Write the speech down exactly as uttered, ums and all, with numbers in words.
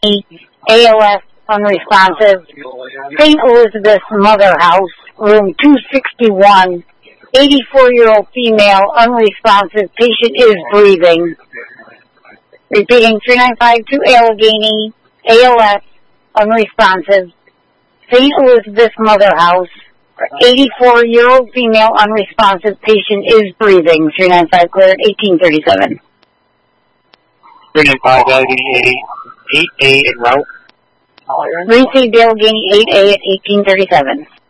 A L S, unresponsive. Saint Elizabeth Mother House, room two sixty-one, eighty-four-year-old female, unresponsive. Patient is breathing. Repeating, three nine five two Allegheny, A L S, unresponsive. Saint Elizabeth Mother House, eighty-four-year-old female, unresponsive. Patient is breathing. three nine five cleared, eighteen thirty-seven. three nine five Allegheny eight A en route. Received Allegheny eight A at eighteen thirty-seven.